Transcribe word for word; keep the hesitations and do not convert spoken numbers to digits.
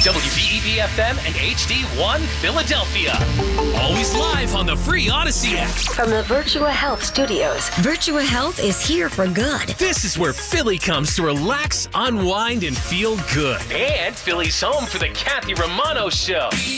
W B E V F M and H D one Philadelphia. Always live on the free Odyssey app. From the Virtua Health Studios, Virtua Health is here for good. This is where Philly comes to relax, unwind, and feel good. And Philly's home for the Kathy Romano Show.